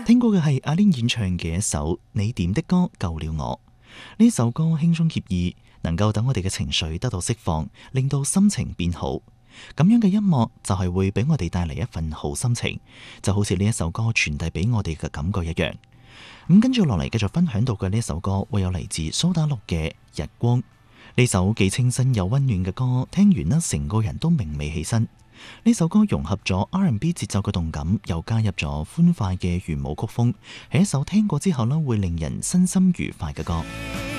聽過嘅係阿 Lin 演唱嘅一首《你點的歌救了我》。呢首歌輕鬆愜意，能夠等我哋嘅情緒得到釋放，令到心情變好。咁樣嘅音樂就係會俾我哋帶嚟一份好心情，就好似呢一首歌傳遞俾我哋嘅感覺一樣。咁跟住落嚟繼續分享到嘅呢首歌，會有嚟自蘇打綠嘅《日光》。呢首既清新又溫暖嘅歌，聽完呢成個人都明媚起身。呢首歌融合咗 R&B 節奏嘅動感，又加入咗歡快嘅圓舞曲風，係一首聽過之後呢會令人身心愉快嘅歌。